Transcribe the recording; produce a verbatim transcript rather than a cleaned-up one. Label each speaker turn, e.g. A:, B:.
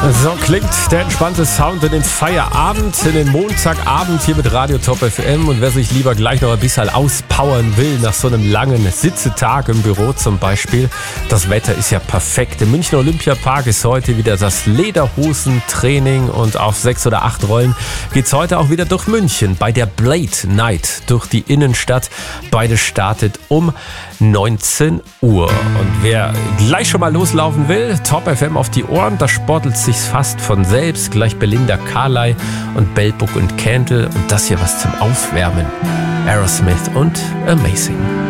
A: So klingt der entspannte Sound in den Feierabend, in den Montagabend hier mit Radio Top F M. Und wer sich lieber gleich noch ein bisschen auspowern will, nach so einem langen Sitzetag im Büro zum Beispiel, das Wetter ist ja perfekt. Im Münchner Olympiapark ist heute wieder das Lederhosen-Training und auf sechs oder acht Rollen geht's heute auch wieder durch München bei der Blade Night durch die Innenstadt. Beide startet um neunzehn Uhr. Und wer gleich schon mal loslaufen will, Top F M auf die Ohren, da sportelt sich's fast von selbst. Gleich Belinda Carlisle und Bell Book und Candle und das hier was zum Aufwärmen. Aerosmith und Amazing.